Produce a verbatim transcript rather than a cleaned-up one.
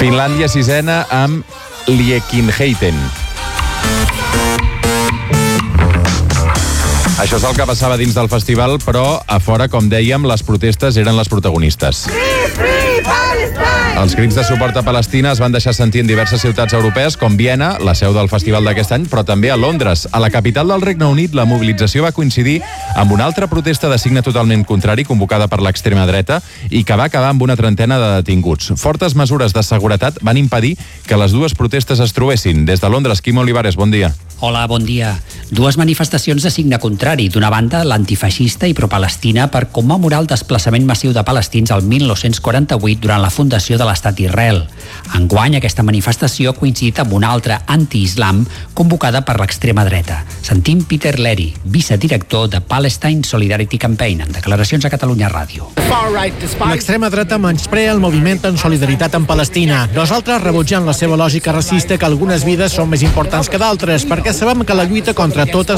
Finlàndia sisena amb Liekinheiten. Això és el que passava dins del festival, però a fora, com dèiem, les protestes eren les protagonistes. Free, free Palestine! Els crits de suport a Palestina es van deixar sentir en diverses ciutats europees, com Viena, la seu del festival d'aquest any, però també a Londres. A la capital del Regne Unit, la mobilització va coincidir amb una altra protesta de signe totalment contrari, convocada per l'extrema dreta, i que va acabar amb una trentena de detinguts. Fortes mesures de seguretat van impedir que les dues protestes es trobessin. Des de Londres, Quim Olivares, bon dia. Hola, bon dia. Dues manifestacions de signe contrari. D'una banda, l'antifeixista i pro-palestina per commemorar el desplaçament massiu de palestins al mil nou-cents quaranta-vuit durant la fundació de l'estat d'Israel. Enguany, aquesta manifestació ha coincidit amb una altra anti-islam convocada per l'extrema dreta. Sentim Peter Leary, vicedirector de Palestine Solidarity Campaign, en declaracions a Catalunya Ràdio. L'extrema dreta menysprea el moviment en solidaritat amb Palestina. Nosaltres rebutjant la seva lògica racista que algunes vides són més importants que d'altres, perquè sabem que la lluita contra totes